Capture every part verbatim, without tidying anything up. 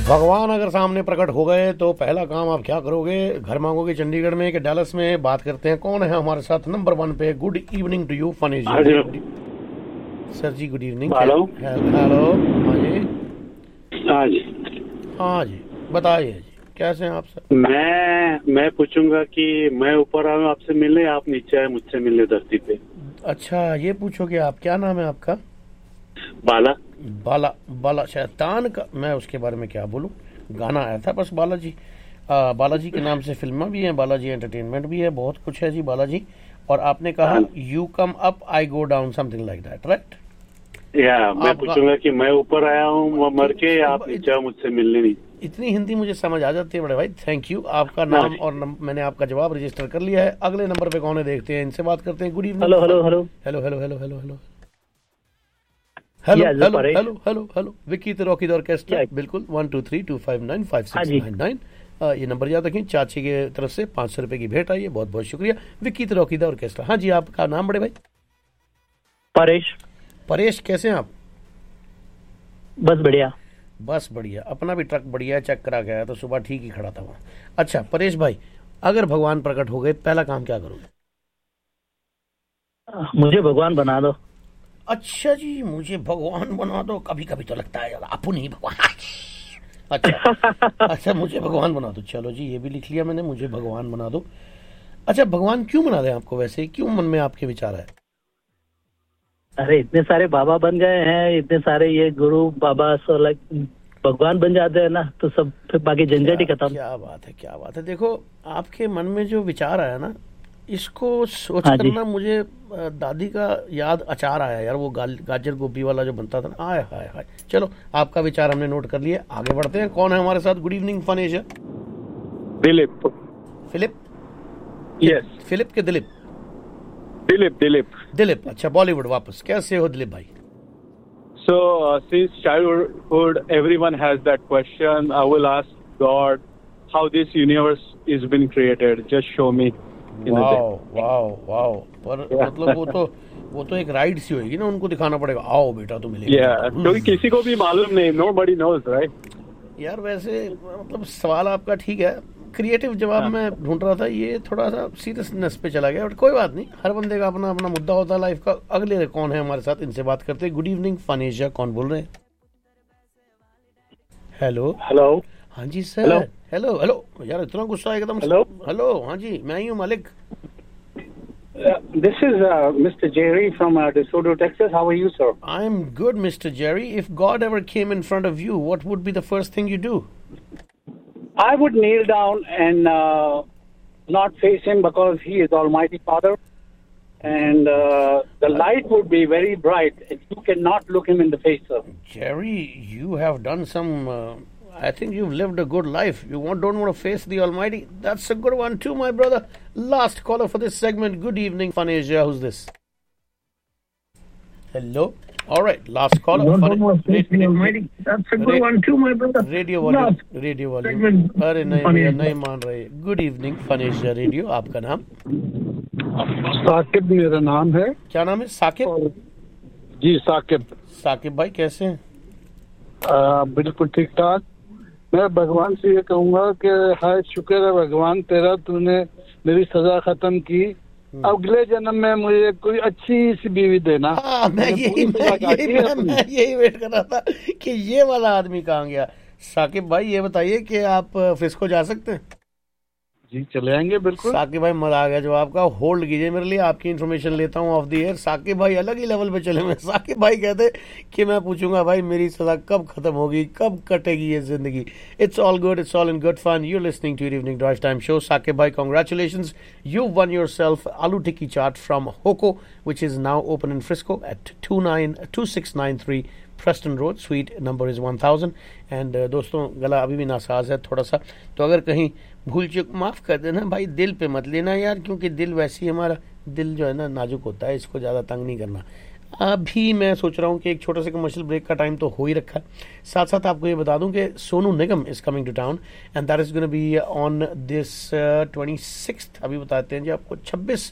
भगवान अगर सामने प्रकट हो गए तो पहला काम आप क्या करोगे? घर मांगोगे चंडीगढ़ में कि डैलस में? बात करते हैं कौन है हमारे साथ नंबर वन पे। Good evening to you funny ji. Sir ji good evening. Hello hello. हाँ जी हाँ जी हाँ जी बताइए जी, कैसे हैं आप सर? मैं मैं पूछूंगा कि मैं ऊपर आऊँ आपसे मिलने, आप नीचे आए मुझसे मिलने धरती पे। अच्छा ये पूछोगे आप। क्या नाम है आपका? बाला। बाला। बाला शैतान का मैं उसके बारे में क्या बोलूं। गाना आया था बस बालाजी। आ, बालाजी के नाम से फिल्में भी हैं, बालाजी एंटरटेनमेंट भी है, बहुत कुछ है जी बालाजी। और आपने कहा you come up I go down something like that right? या मैं पूछूंगा कि मैं ऊपर आया हूँ मर के, आप नीचे आओ मुझसे मिलने नहीं। इतनी हिंदी मुझे समझ आ जाती है बड़े भाई, थैंक यू। आपका नाम और नम, मैंने आपका जवाब रजिस्टर कर लिया है। अगले नंबर पे कौन है देखते हैं, इनसे बात करते हैं। Good evening. Hello hello hello hello hello hello hello hello hello hello hello hello hello Vicky the Rocky the orchestra. बिल्कुल one two three to five nine five six nine nine ये नंबर याद रखें। चाची के तरफ से पाँच सौ रुपए की भेंट आई है, बहुत बहुत शुक्रिया। Vicky the Rocky the orchestra. हाँ जी आपका नाम बड़े भाई? परेश। परेश कैसे हैं आप? बस बढ़िया। बस बढ़िया। अपना भी ट्रक बढ़िया चेक करा गया तो सुबह ठीक ही खड़ा था वहाँ। अच्छा परेश भाई, अगर भगवान प्रकट हो गए पहला काम क्या करोगे? मुझे भगवान बना दो। अच्छा जी मुझे भगवान बना दो। कभी कभी तो लगता है अपन ही भगवान। अच्छा अच्छा मुझे भगवान बना दो। चलो जी ये भी लिख लिया मैंने, मुझे भगवान बना दो। अच्छा भगवान क्यों बना दें आपको? वैसे क्यों मन में आपके विचार है? अरे इतने सारे बाबा बन गए हैं, इतने सारे ये गुरु बाबा सो लाइक भगवान बन जाते हैं ना तो सब फिर बाकी झंझट ही खत्म। क्या बात है क्या बात है। देखो आपके मन में जो विचार आया ना, इसको सोच हाँ कर ना मुझे दादी का याद अचार आया यार, वो गाजर गोभी वाला जो बनता था ना। आय हाय हाय। चलो आपका विचार हमने नोट कर लिया, आगे बढ़ते हैं। कौन है हमारे साथ? Good evening fun Asia. Dilip. Philip? Yes Philip के दिलीप? दिलीप दिलीप दिलीप। अच्छा बॉलीवुड वापस। कैसे हो दिलीप भाई? So uh, since childhood everyone has that question, I will ask God how this universe is been created. Just show me. Wow wow wow. पर मतलब वो तो वो तो एक राइड सी होगी ना, उनको दिखाना पड़ेगा। आओ बेटा तो मिलेगा। yeah, क्योंकि किसी को भी मालूम नहीं, nobody knows, right? यार वैसे मतलब सवाल आपका ठीक है, क्रिएटिव जवाब मैं ढूंढ रहा था, ये थोड़ा सा सीरियसनेस पे चला गया, बट कोई बात नहीं, हर बंदे का अपना अपना मुद्दा होता है लाइफ का। अगले कौन है हमारे साथ, इनसे बात करते हैं। गुड इवनिंग फन एशिया, कौन बोल रहे हैं? Hello hello. हाँ जी सर। हेलो हेलो यार इतना गुस्सा एकदम। हेलो हेलो हाँ जी मैं ही हूँ मालिक। This is uh, Mister Jerry from uh, DeSoto, Texas. How are you, sir? I'm good, Mister Jerry. If God ever came in front of you, what would be the first thing you do? I would kneel down and uh, not face him because he is Almighty Father, and uh, the light would be very bright. You cannot look him in the face, sir. Jerry, you have done some. Uh, I think you've lived a good life. You want, don't want to face the Almighty. That's a good one too, my brother. Last caller for this segment. Good evening, Fun Asia. Who's this? Hello. All right, last caller. Don't, Fun, don't want to face the Almighty. That's a good one too, my brother. Radio volume. Radio volume. अरे नहीं भैया नहीं मान रहे। Good evening, Fun Asia Radio. आपका नाम? साकिब मेरा नाम है। क्या नाम है? साकिब जी साकिब। साकिब भाई कैसे हैं? आ, बिल्कुल ठीक ठाक। मैं भगवान से ये कहूंगा कि हाय शुक्र है भगवान तेरा, तूने मेरी सजा खत्म की। अगले जन्म में मुझे कोई अच्छी सी बीवी देना। हाँ, मैं यही मैं यही मैं, मैं यही वेट कर रहा था कि ये वाला आदमी कहाँ गया। साकिब भाई ये बताइए कि आप फ्रिस्को जा सकते हैं? जी चले आएंगे बिल्कुल। साकिब भाई मजा आ गया जो आपका। होल्ड कीजिए मेरे लिए, आपकी इन्फॉर्मेशन लेता हूँ ऑफ द एयर। साकिब भाई अलग ही लेवल पे चले मैं। साकिब भाई कहते कि मैं पूछूंगा भाई मेरी सजा कब खत्म होगी, कब कटेगी ये जिंदगी। It's all good, it's all in good fun. You listening to evening drive time show. Saqib भाई कांग्रेचुलेशंस, यू वन योरसेल्फ आलू टिक्की चाट from होको which is now open in Frisco eight to nine to six nine three Preston road, sweet number is one thousand. And दोस्तों गला अभी भी NASA's है थोड़ा सा, तो अगर कहीं भूल चूक माफ़ कर देना भाई, दिल पे मत लेना यार, क्योंकि दिल वैसे ही हमारा दिल जो है ना नाजुक होता है, इसको ज़्यादा तंग नहीं करना। अभी मैं सोच रहा हूँ कि एक छोटा सा कमर्शियल ब्रेक का टाइम तो हो ही रखा है। साथ साथ आपको ये बता दूं कि Sonu Nigam is coming to town and that is gonna be on this twenty six. अभी बताते हैं जी आपको, छब्बीस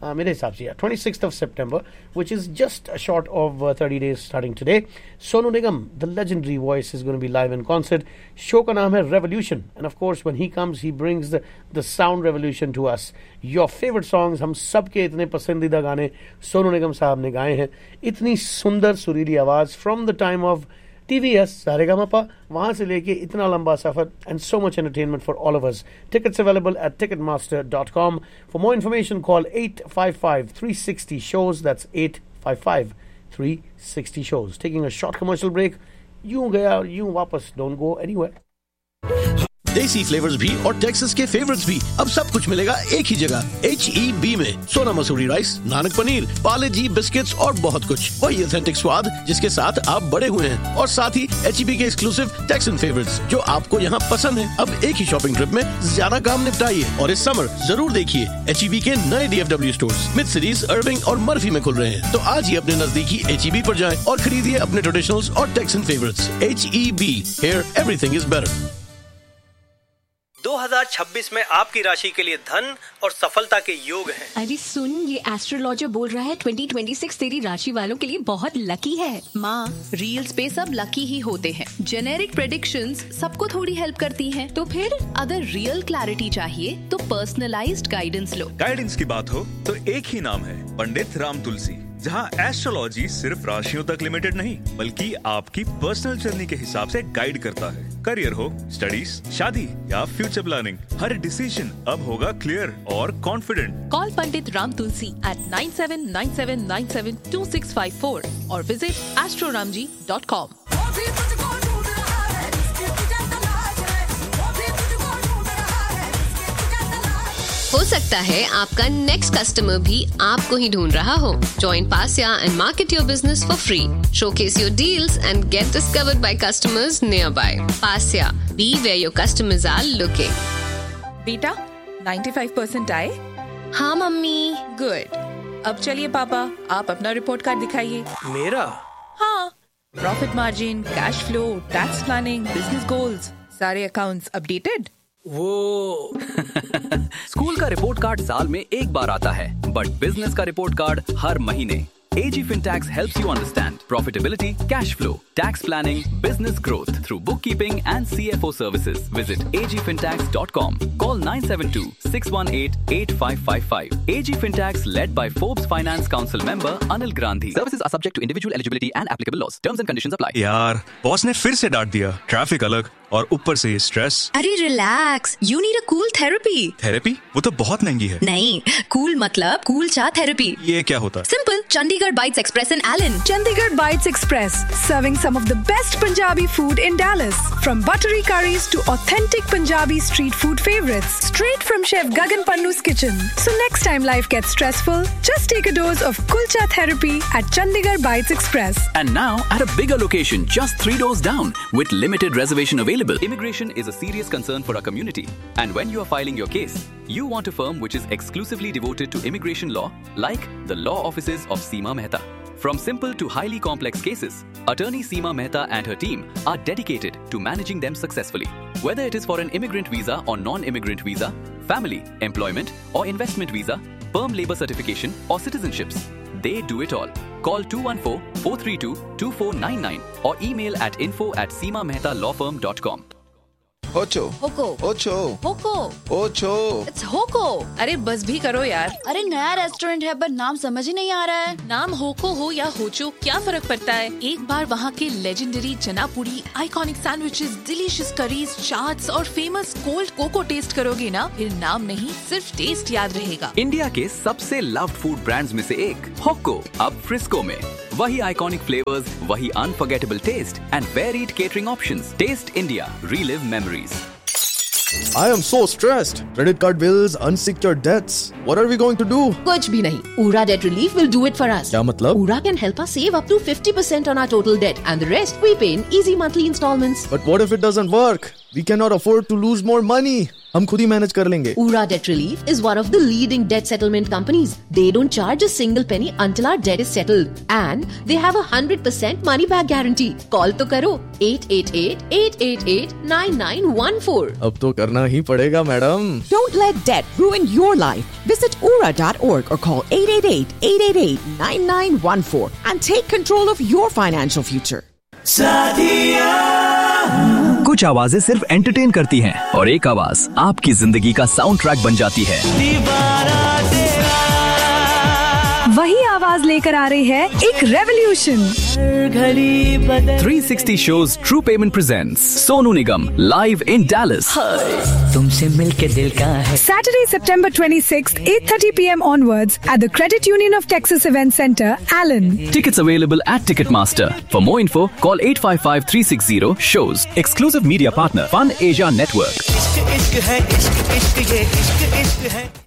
uh, मेरे हिसाब से twenty-sixth of September, which is just a short of uh, thirty days starting today. Sonu Nigam, the legendary voice, is going to be live in concert. Show का नाम है Revolution, and of course when he comes, he brings the the sound revolution to us. Your favorite songs, हम सबके इतने पसंदीदा गाने सोनू निगम साहब ने गाए हैं. इतनी सुंदर सुरीली आवाज from the time of T V S, Sa Re Ga Ma Pa, वहाँ से लेके इतना लंबा सफर, and so much entertainment for all of us. Tickets available at ticketmaster dot com. For more information, call eight five five, three six zero shows. That's eight five five, three six zero shows. Taking a short commercial break. यूं गया और यूं वापस. Don't go anywhere. देसी flavours भी और Texas के favourites भी, अब सब कुछ मिलेगा एक ही जगह, एच ई बी में. सोना मसूरी राइस, नानक पनीर, पाले जी बिस्किट्स और बहुत कुछ. वही ऑथेंटिक स्वाद जिसके साथ आप बड़े हुए हैं, और साथ ही एच ई बी के एक्सक्लूसिव टेक्सन फेवरेट्स जो आपको यहाँ पसंद है. अब एक ही शॉपिंग ट्रिप में ज्यादा काम निपटाइए, और इस समर जरूर देखिए एच ई बी के नए D F W stores mid cities, अर्विंग और मर्फी में खुल रहे हैं. तो आज ही अपने नजदीकी एच ई बी पर जाएं और खरीदिए अपने ट्रेडिशनल्स और taxon favourites. H E B, here everything is better. दो हज़ार छब्बीस में आपकी राशि के लिए धन और सफलता के योग हैं. अरे सुन, ये एस्ट्रोलॉजर बोल रहा है ट्वेंटी ट्वेंटी सिक्स तेरी राशि वालों के लिए बहुत लकी है. माँ, रील्स पे सब लकी ही होते हैं. जेनेरिक प्रेडिक्शंस सबको थोड़ी हेल्प करती हैं. तो फिर अगर रियल क्लैरिटी चाहिए तो पर्सनलाइज्ड गाइडेंस लो. गाइडेंस की बात हो तो एक ही नाम है, पंडित राम तुलसी, जहाँ एस्ट्रोलॉजी सिर्फ राशियों तक लिमिटेड नहीं बल्कि आपकी पर्सनल जर्नी के हिसाब से गाइड करता है. करियर हो, स्टडीज, शादी या फ्यूचर प्लानिंग, हर डिसीजन अब होगा क्लियर और confident. Call Pandit Ram Tulsi eight nine seven nine seven nine seven to six five four और विजिट एस्ट्रोरामजी डॉट कॉम. हो सकता है आपका नेक्स्ट कस्टमर भी आपको ही ढूंढ रहा हो. Join Pasya and market your business for free. Showcase your deals and get discovered by customers nearby. Pasya, be where your customers are looking. बेटा, ninety-five percent आए? हाँ मम्मी. गुड. अब चलिए पापा, आप अपना रिपोर्ट कार्ड दिखाइए. मेरा? हाँ. Profit margin, cash flow, tax planning, business goals, सारे अकाउंट्स अपडेटेड. वो स्कूल का रिपोर्ट कार्ड साल में एक बार आता है, बट बिजनेस का रिपोर्ट कार्ड हर महीने. A G Fintax helps you understand profitability, cash flow, tax planning, business growth through bookkeeping and C F O services. Visit a g fintax dot com. Call nine seven two, six one eight, eight five five five. A G Fintax led by Forbes Finance Council member Anil Grandhi. Services are subject to individual eligibility and applicable laws. Terms and conditions apply. यार, boss ने फिर से डांट दिया. Traffic अलग और ऊपर से ये स्ट्रेस. अरे relax, you need a cool therapy. Therapy? वो तो बहुत महंगी है. नहीं, कूल मतलब कूल चा थेरेपी. ये क्या होता है? Simple. Chandigarh Bites Express in Allen. Chandigarh Bites Express, serving some of the best Punjabi food in Dallas. From buttery curries to authentic Punjabi street food favorites. Straight from Chef Gagan Pannu's kitchen. So next time life gets stressful, just take a dose of Kulcha therapy at Chandigarh Bites Express. And now at a bigger location, just three doors down, with limited reservation available. Immigration is a serious concern for our community. And when you are filing your case, you want a firm which is exclusively devoted to immigration law, like the law offices of Seema Mehta. From simple to highly complex cases, attorney Seema Mehta and her team are dedicated to managing them successfully. Whether it is for an immigrant visa or non-immigrant visa, family, employment or investment visa, perm labor certification or citizenships, they do it all. Call two one four, four three two, two four nine nine or email at info at seema mehta law firm dot com. Ocho. Hoko. Ocho. Hoko. Ocho. It's Hoko. अरे बस भी करो यार. अरे नया restaurant है पर नाम समझ ही नहीं आ रहा है. नाम होको हो या होचो क्या फर्क पड़ता है. एक बार वहाँ के लेजेंडरी चना पूरी, iconic sandwiches, delicious curries, chaats और फेमस कोल्ड कोको टेस्ट करोगे ना, फिर नाम नहीं सिर्फ टेस्ट याद रहेगा. इंडिया के सबसे लव्ड फूड ब्रांड्स में से एक होको अब फ्रिस्को में. वही आइकॉनिक फ्लेवर्स, वही unforgettable test and varied catering options. Test India, relive memories. I am so stressed. Credit card bills, unsecured debts. What are we going to do? कुछ भी नहीं. Ura Debt Relief will do it for us. क्या मतलब? Ura can help us save up to fifty percent on our total debt and the rest we pay in easy monthly installments. But what if it doesn't work? We cannot afford to lose more money. हम खुद ही manage कर लेंगे. Ura Debt Relief is one of the leading debt settlement companies. They don't charge a single penny until our debt is settled. And they have a one hundred percent money back guarantee. Call तो करो eight eight eight, eight eight eight, nine nine one four. अब तो करना ही पड़ेगा madam. Don't let debt ruin your life. Visit ura dot org or call eight eight eight, eight eight eight, nine nine one four and take control of your financial future. कुछ आवाजें सिर्फ entertain करती हैं और एक आवाज आपकी जिंदगी का साउंड ट्रैक बन जाती है. वही आवाज लेकर आ रही है एक revolution. three sixty shows True Payment presents Sonu Nigam live in Dallas. तुमसे मिलके दिल का है. Saturday, September twenty-sixth, eight thirty p.m. onwards at the Credit Union of Texas Event Center, Allen. Tickets available at Ticketmaster. For more info, call eight five five, three six zero shows. Exclusive media partner Fun Asia Network. इश्क इश्क है, इश्क इश्क ये इश्क इश्क है.